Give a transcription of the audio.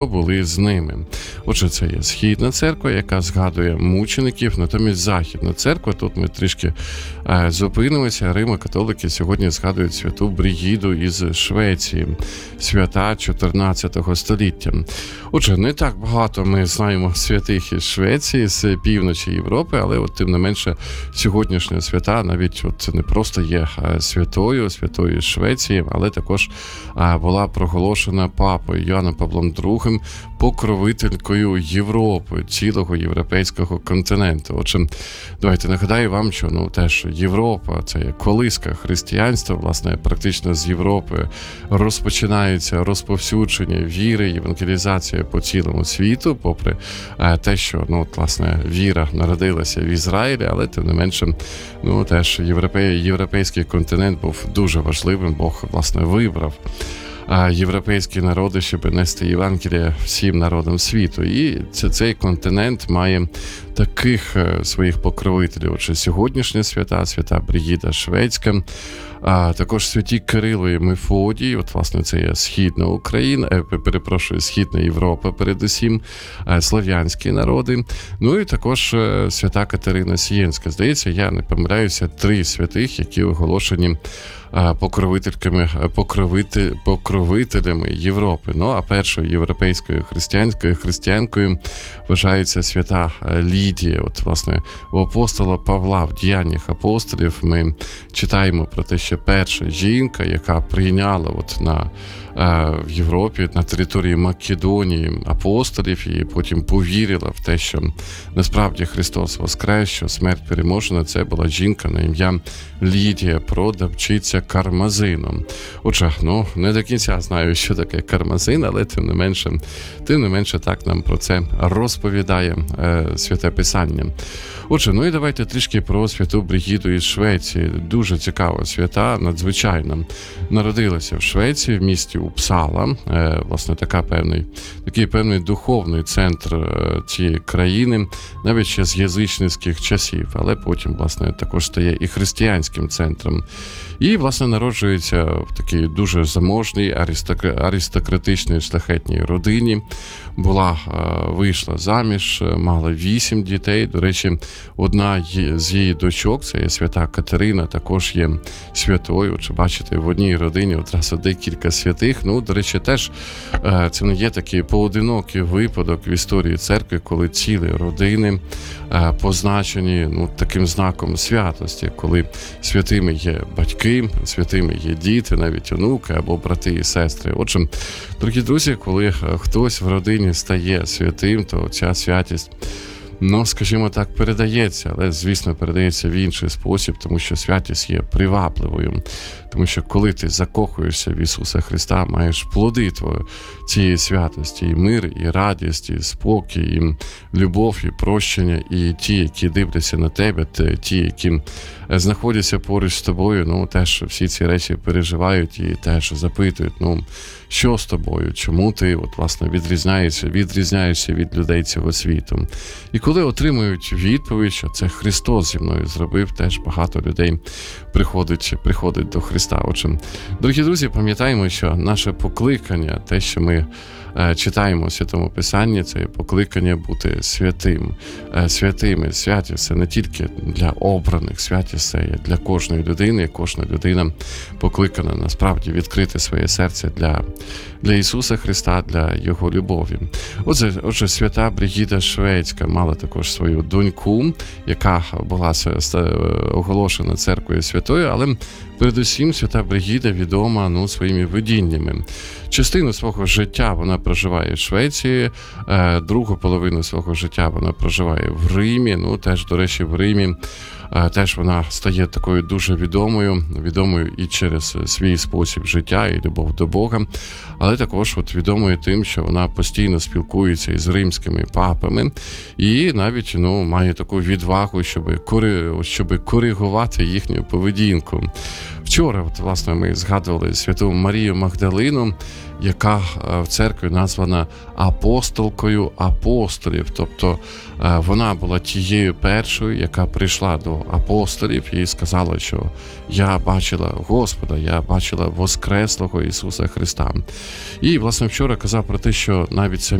були з ними. Отже, це є Східна церква, яка згадує мучеників, натомість Західна церква, тут ми трішки зупинимося, Римо-католики сьогодні згадують святу Бригіду із Швеції, свята 14 століття. Отже, не так багато ми знаємо святих із Швеції, з півночі Європи, але от тим не менше сьогоднішня свята навіть от не просто є святою Швеції, але також була проголошена папою Йоанном Павлом II покровителькою Європи, цілого європейського континенту. Отже, давайте нагадаю вам, що теж Європа – це є колиска християнства, власне, практично з Європи розпочинається розповсюдження віри, євангелізація по цілому світу, попри те, що, власне, віра народилася в Ізраїлі, але, тим не менше, теж європейський континент був дуже важливим, Бог, власне, вибрав європейські народи, щоб нести Євангеліє всім народам світу. І цей континент має таких своїх покровителів. Отже, сьогоднішня свята Бригіда Шведська, також святі Кирило і Мефодій, от, власне, це є Східна Україна, Східна Європа, передусім, слав'янські народи. І також свята Катерина Сієнська. Здається, я не помиляюся, 3 святих, які оголошені покровителями Європи. А першою європейською християнкою вважається свята Лідія. От, власне, у апостола Павла в Діяннях апостолів ми читаємо про те, що перша жінка, яка прийняла в Європі, на території Македонії апостолів, і потім повірила в те, що насправді Христос воскрес, що смерть переможена, це була жінка на ім'я Лідія, продавчиця кармазином. Отже, не до кінця знаю, що таке кармазин, але тим не менше так нам про це розповідає Святе Писання. Отже, і давайте трішки про святу Бригіду із Швеції. Дуже цікава свята, надзвичайно. Народилася в Швеції, в місті Упсала, власне, такий певний духовний центр цієї країни, навіть ще з язичницьких часів, але потім, власне, також стає і християнським центром. І, власне, народжується в такій дуже заможній, аристократичній, шляхетній родині. Вийшла заміж, мала 8 дітей. До речі, одна з її дочок, це є свята Катерина, також є святою. Чи бачите, в одній родині одразу декілька святих. До речі, теж це не є такий поодинокий випадок в історії церкви, коли цілі родини позначені таким знаком святості, коли святими є батьки, святими є діти, навіть онуки або брати і сестри. Отже, дорогі друзі, коли хтось в родині стає святим, то ця святість, скажімо так, передається, але, звісно, передається в інший спосіб, тому що святість є привабливою. Тому що коли ти закохуєшся в Ісуса Христа, маєш плоди цієї святості, і мир, і радість, і спокій, і любов, і прощення, і ті, які дивляться на тебе, ті, які знаходяться поруч з тобою, теж всі ці речі переживають і теж запитують, що з тобою, чому ти, власне, відрізняєшся від людей цього світу. І коли отримують відповідь, що це Христос зі мною зробив, теж багато людей приходить до Христа. Отже, дорогі друзі, пам'ятаємо, що наше покликання, те, що ми читаємо у Святому Писанні, це покликання бути святими. Святість – це не тільки для обраних, святість – це є для кожної людини. Кожна людина покликана насправді відкрити своє серце для Ісуса Христа, для Його любові. Отже, свята Бригіда Шведська мала також свою доньку, яка була оголошена церквою святою, але передусім свята Бригіда відома своїми видіннями. Частину свого життя вона проживає в Швеції, другу половину свого життя вона проживає в Римі. Теж, до речі, в Римі теж вона стає такою дуже відомою і через свій спосіб життя і любов до Бога, але також відомою тим, що вона постійно спілкується із римськими папами і навіть має таку відвагу, щоб коригувати їхню поведінку. В Вчора, власне, ми згадували святу Марію Магдалину, яка в церкві названа апостолкою апостолів. Тобто вона була тією першою, яка прийшла до апостолів і сказала, що я бачила Господа, я бачила воскреслого Ісуса Христа. І, власне, вчора казав про те, що навіть